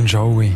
Jovi.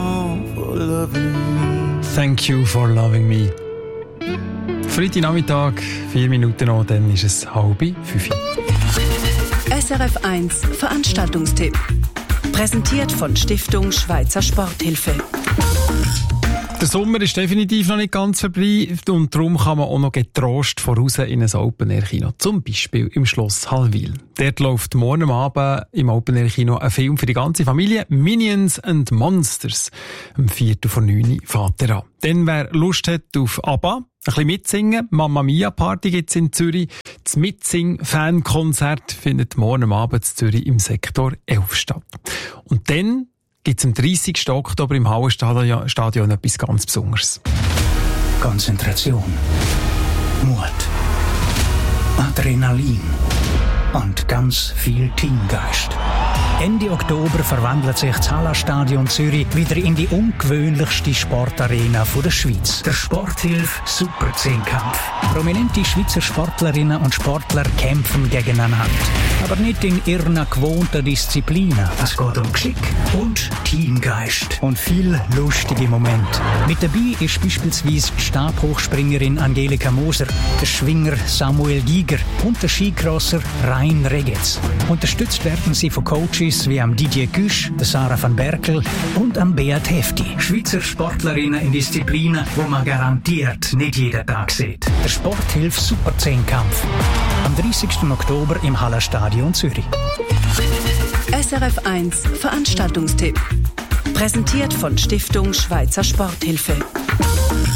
Thank you for loving me. Freitagnachmittag, 4 Minuten noch, dann ist es 4:30. SRF 1 Veranstaltungstipp. Präsentiert von Stiftung Schweizer Sporthilfe. Der Sommer ist definitiv noch nicht ganz vorbei und darum kann man auch noch getrost voraus in ein Open-Air-Kino. Zum Beispiel im Schloss Hallwil. Dort läuft morgen Abend im Open-Air-Kino ein Film für die ganze Familie, Minions and Monsters. Am 4:09 fährt er an. Dann, wer Lust hat auf ABBA, ein bisschen mitsingen, Mamma Mia Party gibt's in Zürich. Das Mitsing-Fankonzert findet morgen Abend in Zürich im Sektor 11 statt. Und dann gibt's am 30. Oktober im Hallenstadion etwas ganz Besonderes. Konzentration, Mut, Adrenalin und ganz viel Teamgeist. Ende Oktober verwandelt sich das Hallenstadion Zürich wieder in die ungewöhnlichste Sportarena der Schweiz. Der Sporthilfe Super 10-Kampf. Prominente Schweizer Sportlerinnen und Sportler kämpfen gegeneinander. Aber nicht in ihren gewohnten Disziplinen. Es geht um Geschick und Teamgeist. Und viel lustige Momente. Mit dabei ist beispielsweise die Stabhochspringerin Angelika Moser, der Schwinger Samuel Giger und der Skicrosser Rein Regetz. Unterstützt werden sie von Coaches wie am Didier Güsch, der Sarah van Berkel und am Beat Hefti. Schweizer Sportlerinnen in Disziplinen, wo man garantiert nicht jeden Tag sieht. Der Sporthilfe Super 10-Kampf. Am 30. Oktober im Hallenstadion Zürich. SRF 1 Veranstaltungstipp. Präsentiert von Stiftung Schweizer Sporthilfe.